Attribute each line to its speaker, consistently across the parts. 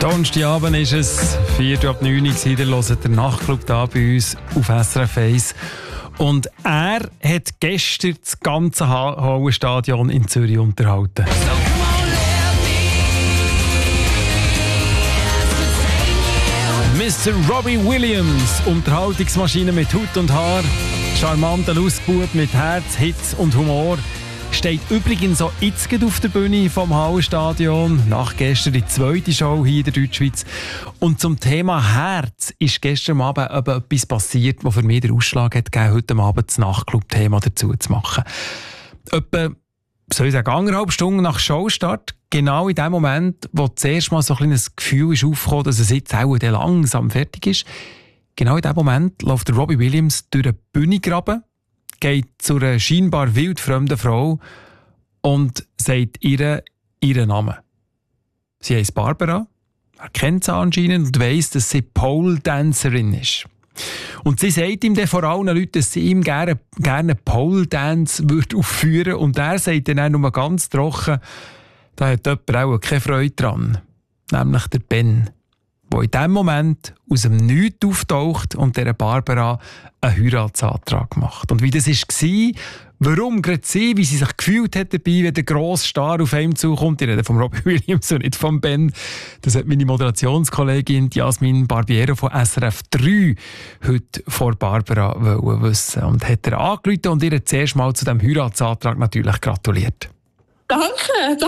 Speaker 1: Donnerstagabend ist es, 4:09 Uhr, ihr hört den Nachtclub da bei uns auf SRF 1. Und er hat gestern das ganze Hallenstadion in Zürich unterhalten. Mr. Robbie Williams, Unterhaltungsmaschine mit Hut und Haar, charmanter Lustbub mit Herz, Hitz und Humor, steht übrigens auch jetzt auf der Bühne vom Hallenstadion. Nach gestern die zweite Show hier in der Deutschschweiz. Und zum Thema Herz ist gestern Abend etwas passiert, was für mich den Ausschlag hat gegeben, heute Abend das Nachtclub-Thema dazu zu machen. Etwa, soll ich sagen, 1,5 Stunden nach Showstart, genau in dem Moment, wo zuerst mal so ein kleines Gefühl ist aufgekommen, dass es jetzt auch langsam fertig ist, genau in dem Moment läuft der Robbie Williams durch den Bühnengraben, geht zu einer scheinbar wildfremden Frau und sagt ihr ihren Namen. Sie heisst Barbara, er kennt sie anscheinend und weiss, dass sie Pole-Dancerin ist. Und sie sagt ihm dann vor allen Leuten, dass sie ihm gerne Pole-Dance aufführen würde. Und er sagt dann auch nur ganz trocken, da hat jemand auch keine Freude dran. Nämlich der Ben, der in dem Moment aus dem Nichts auftaucht und dieser Barbara einen Heiratsantrag macht. Und wie das war, warum gerade sie, wie sie sich gefühlt hat dabei, wenn der grosse Star auf einem zukommt. Ich rede von Robbie Williams und nicht von Ben. Das hat meine Moderationskollegin Jasmin Barbiero von SRF 3 heute vor Barbara wissen. Und hat ihr angerufen und ihr zuerst mal zu diesem Heiratsantrag natürlich gratuliert.
Speaker 2: Danke.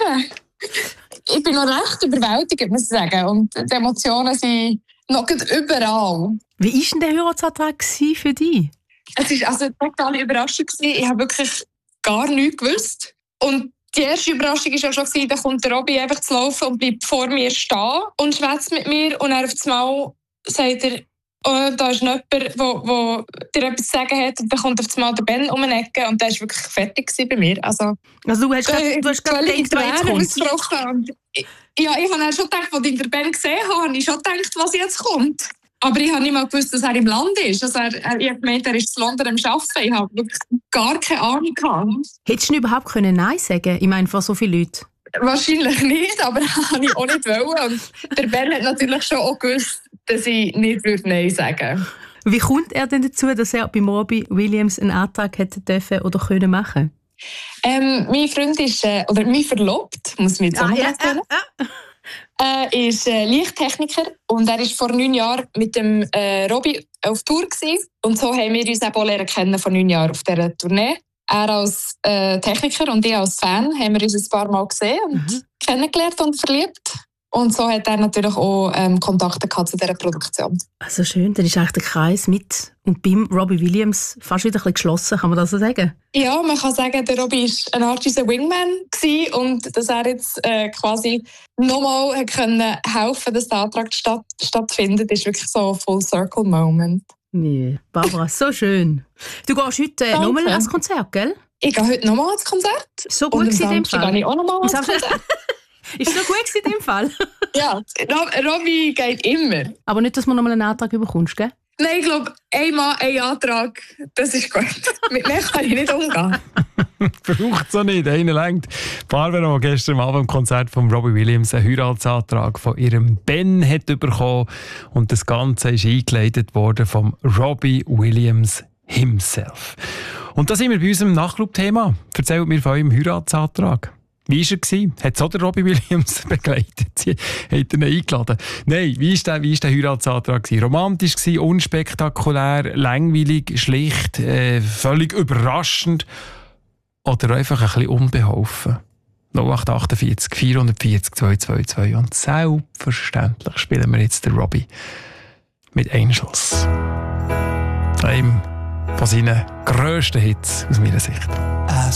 Speaker 2: Ich bin noch recht überwältigt, muss ich sagen. Und die Emotionen sind noch überall.
Speaker 3: Wie war denn der Heiratsantrag für dich?
Speaker 2: Es war also eine totale Überraschung. Ich habe wirklich gar nichts gewusst. Und die erste Überraschung war auch schon, da kommt der Robbie einfach zu laufen und bleibt vor mir stehen und schwätzt mit mir. Und dann auf einmal sagt er, oh, da ist jemand, der dir etwas zu sagen hat. Und dann kommt auf einmal der Ben um eine Ecke und der war wirklich fertig bei mir. Also
Speaker 3: du hast gerade gedacht, was jetzt kommt.
Speaker 2: Ich habe schon gedacht, als ich den Ben gesehen habe, habe ich schon gedacht, was jetzt kommt. Aber ich habe nicht mal gewusst, dass er im Land ist. Also ich habe gemeint, er ist in London am Arbeiten. Ich habe wirklich gar keine Ahnung gehabt.
Speaker 3: Hättest du überhaupt Nein sagen können? Ich meine, vor so vielen Leuten.
Speaker 2: Wahrscheinlich nicht, aber das habe ich auch nicht wollen. Und der Ben hat natürlich schon auch gewusst, dass ich nicht Nein sagen würde.
Speaker 3: Wie kommt er denn dazu, dass er beim Robbie Williams einen Antrag hätte dürfen oder können machen?
Speaker 2: Mein Freund ist, oder mein Verlobt, muss ich jetzt auch erzählen. Ist Lichttechniker und er war vor 9 Jahren mit dem Robbie auf Tour gewesen. Und so haben wir uns auch lernen kennen vor 9 Jahren auf dieser Tournee. Er als Techniker und ich als Fan haben wir uns ein paar Mal gesehen und kennengelernt und verliebt. Und so hat er natürlich auch Kontakte gehabt zu dieser Produktion.
Speaker 3: Also schön, dann ist eigentlich der Kreis mit und beim Robbie Williams fast wieder ein bisschen geschlossen, kann man das so sagen?
Speaker 2: Ja, man kann sagen, der Robbie war eine Art unser Wingman gewesen und dass er jetzt quasi nochmal helfen, dass der Antrag stattfindet, ist wirklich so ein Full-Circle-Moment.
Speaker 3: Nee, Barbara, so schön. Du gehst heute nochmal ans Konzert, gell?
Speaker 2: Ich gehe heute nochmal ans Konzert.
Speaker 3: So gut in dem Fall.
Speaker 2: Und gehe ich auch nochmal ans Konzert.
Speaker 3: Ist so gut in dem Fall?
Speaker 2: Ja, Robbie geht immer.
Speaker 3: Aber nicht, dass man nochmal einen Antrag bekommst, gell?
Speaker 2: Nein, ich glaube, einmal ein Antrag, das ist gut. Mit mehr kann ich nicht umgehen.
Speaker 1: Braucht es auch nicht, einer reicht. Barbara, die gestern Abend am Konzert von Robbie Williams einen Heiratsantrag von ihrem Ben hat bekommen. Und das Ganze ist eingeleitet worden vom Robbie Williams himself. Und da sind wir bei unserem Nachtclub-Thema. Erzählt mir von eurem Heiratsantrag. Wie war er? Hat es auch der Robbie Williams begleitet? Hat er ihn eingeladen? Nein, wie war der Heiratsantrag? Romantisch, unspektakulär, langweilig, schlicht, völlig überraschend oder einfach ein bisschen unbeholfen? 0848 440 222 und selbstverständlich spielen wir jetzt den Robbie mit Angels. Einem von seinen grössten Hits aus meiner Sicht.